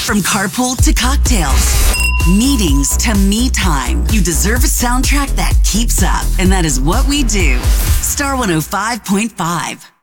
From carpool to cocktails, meetings to me time, you deserve a soundtrack that keeps up. And that is what we do. Star 105.5.